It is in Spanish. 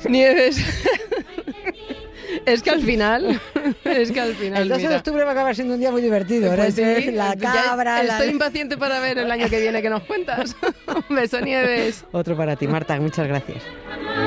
Nieves. Es que al final. El 12 de octubre va a acabar siendo un día muy divertido. Pues sí, la cabra. Estoy impaciente para ver el año que viene que nos cuentas. Un beso, Nieves. Otro para ti, Marta. Muchas gracias.